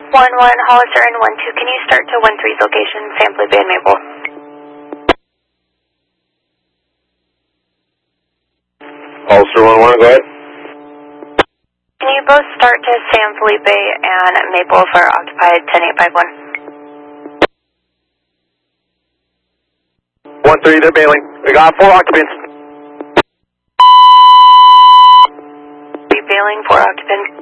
1-1, Hollister and 1-2, can you start to 1-3's location, San Felipe and Maple? Hollister 1-1, go ahead. Can you both start to San Felipe and Maple for occupied 10851? 1-3, they're bailing. We got 4 occupants. Be bailing 4 occupants.